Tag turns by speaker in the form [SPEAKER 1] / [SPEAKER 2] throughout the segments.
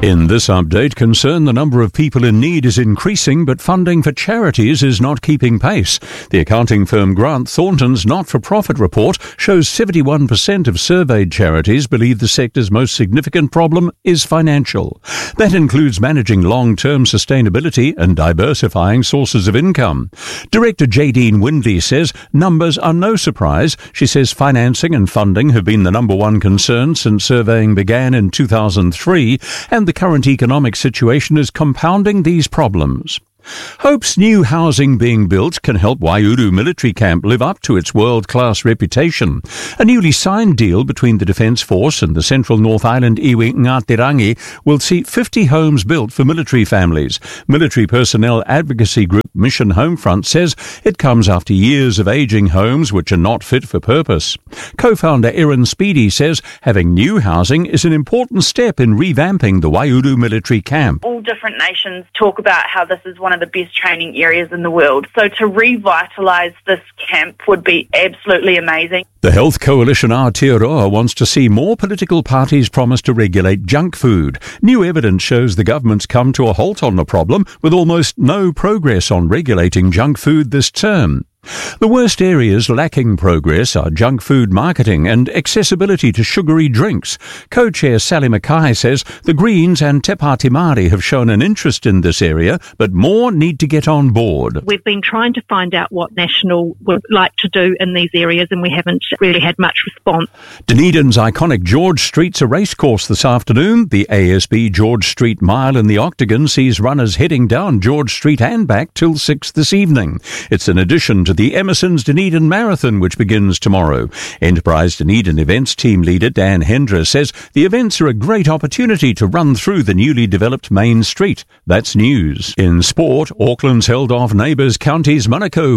[SPEAKER 1] In this update, concern the number of people in need is increasing, but funding for charities is not keeping pace. The accounting firm Grant Thornton's not-for-profit report shows 71% of surveyed charities believe the sector's most significant problem is financial. That includes managing long-term sustainability and diversifying sources of income. Director Jadine Windley says numbers are no surprise. She says financing and funding have been the number one concern since surveying began in 2003, and the current economic situation is compounding these problems. Hope's new housing being built can help Waiouru Military Camp live up to its world-class reputation. A newly signed deal between the Defence Force and the Central North Island iwi Ngāti will see 50 homes built for military families. Military personnel advocacy group Mission Homefront says it comes after years of ageing homes which are not fit for purpose. Co-founder Erin Speedy says having new housing is an important step in revamping the Waiouru Military Camp.
[SPEAKER 2] All different nations talk about how this is one of the best training areas in the world. So to revitalise this camp would be absolutely amazing.
[SPEAKER 1] The health coalition Aotearoa wants to see more political parties promise to regulate junk food. New evidence shows the government's come to a halt on the problem, with almost no progress on regulating junk food this term. The worst areas lacking progress are junk food marketing and accessibility to sugary drinks. Co-chair Sally Mackay says the Greens and Te Pāti Māori have shown an interest in this area, but more need to get on board.
[SPEAKER 3] We've been trying to find out what National would like to do in these areas, and we haven't really had much response.
[SPEAKER 1] Dunedin's iconic George Street's a racecourse this afternoon. The ASB George Street Mile in the Octagon sees runners heading down George Street and back till 6 this evening. It's an addition to the Emerson's Dunedin Marathon, which begins tomorrow. Enterprise Dunedin events team leader Dan Hendra says the events are a great opportunity to run through the newly developed main street. That's news. In sport, Auckland's held off neighbours Counties Manukau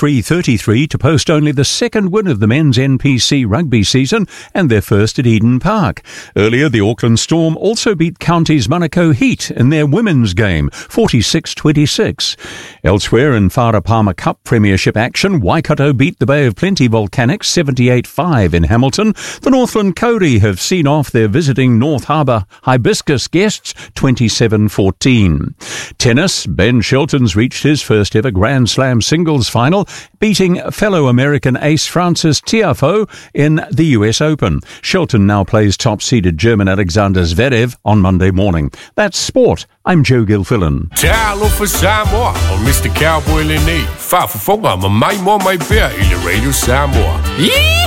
[SPEAKER 1] 43-33 to post only the second win of the men's NPC rugby season and their first at Eden Park. Earlier, the Auckland Storm also beat Counties Manukau Heat in their women's game, 46-26. Elsewhere in Whara Palmer Cup Premiership action, Waikato beat the Bay of Plenty Volcanics 78-5 in Hamilton. The Northland Cody have seen off their visiting North Harbour Hibiscus guests 27-14. Tennis, Ben Shelton's reached his first ever Grand Slam singles final, beating fellow American ace Francis Tiafoe in the US Open. Shelton now plays top-seeded German Alexander Zverev on Monday morning. That's sport. I'm Joe Gilfillan.
[SPEAKER 4] Talo for Samoa on Mr. Cowboy Lenny. Fa for my mai mo mai bear in the Radio Samoa.